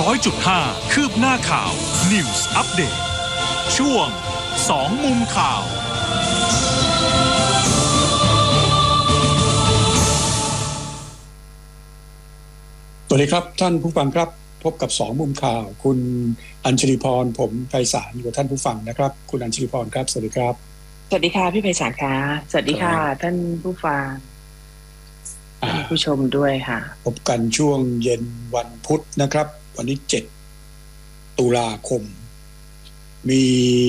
100.5 คืบหน้าข่าว News Update ช่วง2มุมข่าวสวัสดีครับท่านผู้ฟังครับพบกับ2มุมข่าวคุณอัญชลีพรผมไพศาลอยู่กับท่านผู้ฟังนะครับคุณอัญชลีพรครับสวัสดีครับสวัสดีค่ะพี่ไพศาลค่ะสวัสดีค่ะท่านผู้ฟังท่านผู้ชมด้วยค่ะพบกันช่วงเย็นวันพุธนะครับวันนี้7ตุลาคมมี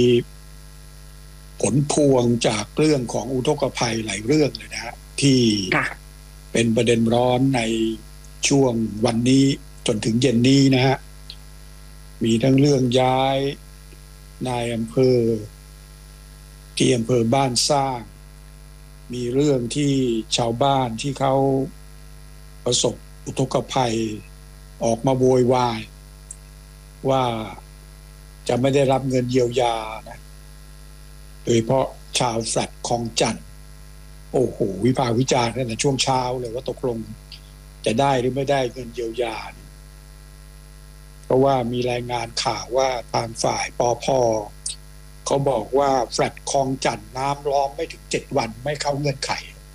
ผลพวงจากเรื่องของอุทกภัยหลายเรื่องเลยนะฮะที่เป็นประเด็นร้อนในช่วงวันนี้จนถึงเย็นนี้นะฮะมีทั้งเรื่องย้ายนายอำเภอที่อำเภอบ้านสร้างมีเรื่องที่ชาวบ้านที่เขาประสบอุทกภัยออกมาโวยวายว่าจะไม่ได้รับเงินเยียวยานะโดยเฉพาะชาวแฟลตคลองจันทน์โอ้โหวิพากษ์วิจารณ์ตั้งแต่ช่วงเช้าเลยว่าตกลงจะได้หรือไม่ได้เงินเยียวยาเพราะว่ามีรายงานข่าวว่าทางฝ่ายปภ.เขาบอกว่าแฟลตคลองจันทน์น้ำล้อมไม่ถึง7วันไม่เข้าเงื่อนไข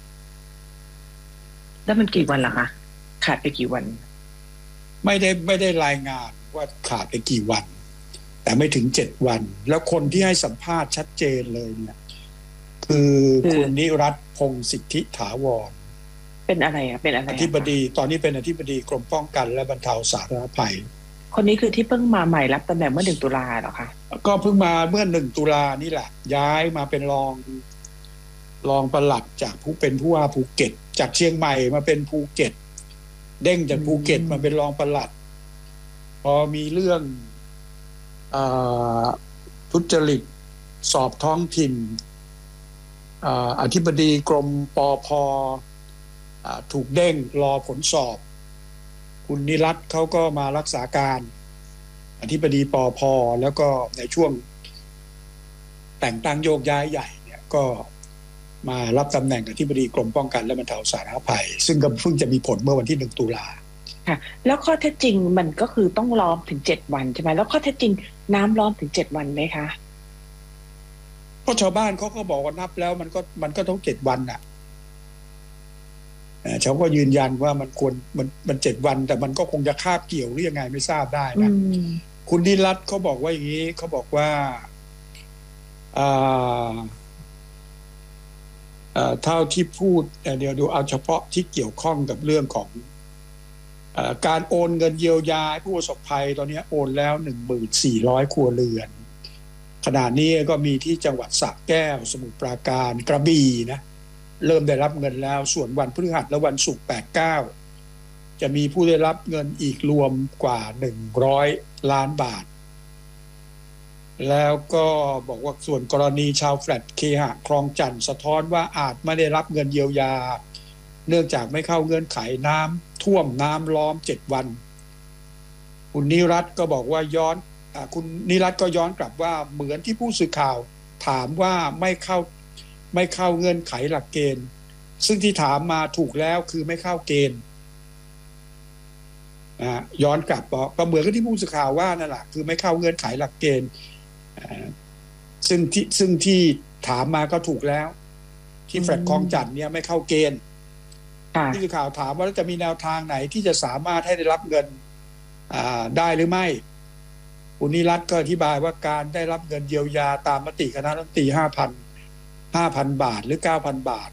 แล้วมันกี่วันล่ะคะขาดไปกี่วันไม่ได้รายงานว่าขาดไปกี่วันแต่ไม่ถึง7วันแล้วคนที่ให้สัมภาษณ์ชัดเจนเลยเนี่ยคือคุณนิรัตน์พงษ์สิทธิถาวรเป็นอะไรอ่ะเป็นอะไรอธิบดีตอนนี้เป็นอธิบดีกรมป้องกันและบรรเทาสาธารณภัยคนนี้คือที่เพิ่งมาใหม่รับตำแหน่งเมื่อ1ตุลาเหรอคะก็เพิ่งมาเมื่อ1ตุลานี่แหละย้ายมาเป็นรองปลัดจากเป็นผู้ว่าภูเก็ตจากเชียงใหม่มาเป็นภูเก็ตเด้งจากภูเก็ตมาเป็นรองปลัดพอมีเรื่องทุจริตสอบท้องถิ่นอธิบดีกรมปภ.ถูกเด้งรอผลสอบคุณนิรัตน์เขาก็มารักษาการอธิบดีปภ.แล้วก็ในช่วงแต่งตั้งโยกย้ายใหญ่เนี่ยก็มารับตำแหน่งอธิบดีกรมป้องกันและบรรเทาสาธารณภัยซึ่งก็เพิ่งจะมีผลเมื่อวันที่1ตุลาค่ะแล้วข้อเท็จจริงมันก็คือต้องล้อมถึง7วันใช่ไหมแล้วข้อเท็จจริงน้ำล้อมถึง7วันไหมคะก็ชาวบ้านเขาก็บอกว่านับแล้วมันก็ต้อง7วันน่ะเขาก็ยืนยันว่ามันควรมัน7วันแต่มันก็คงจะคาบเกี่ยวหรือยังไงไม่ทราบได้นะคุณนิรัตน์เขาบอกว่าอย่างนี้เขาบอกว่าเท่าที่พูดเดี๋ยวดูเอาเฉพาะที่เกี่ยวข้องกับเรื่องของการโอนเงินเยียวยาผู้ประสบภัยตอนนี้โอนแล้ว 14,000 ครัวเรือนขณะนี้ก็มีที่จังหวัดสระแก้วสมุทรปราการกระบี่นะเริ่มได้รับเงินแล้วส่วนวันพฤหัสและวันศุกร์ 8-9 จะมีผู้ได้รับเงินอีกรวมกว่า100ล้านบาทแล้วก็บอกว่าส่วนกรณีชาวแฟลตเคหะคลองจันทน์สะท้อนว่าอาจไม่ได้รับเงินเยียวยาเนื่องจากไม่เข้าเงื่อนไขน้ำท่วมน้ำล้อม7วันคุณนิรัตน์ก็บอกว่าคุณนิรัตน์ก็ย้อนกลับว่าเหมือนที่ผู้สื่อข่าวถามว่าไม่เข้าเงื่อนไขหลักเกณฑ์ซึ่งที่ถามมาถูกแล้วคือไม่เข้าเกณฑ์ย้อนกลับก็เหมือนกับที่ผู้สื่อข่าวว่านั่นแหละคือไม่เข้าเงื่อนไขหลักเกณฑ์ซึ่งที่ถามมาก็ถูกแล้วที่แฟลตคลองจันทน์เนี่ยไม่เข้าเกณฑ์ผู้สื่อข่าวถามว่าจะมีแนวทางไหนที่จะสามารถให้ได้รับเงินได้หรือไม่คุณนิรัตน์ก็อธิบายว่าการได้รับเงินเยียวยาตามมติคณะรัฐมนตรี5,000 บาทหรือ 9,000 บาท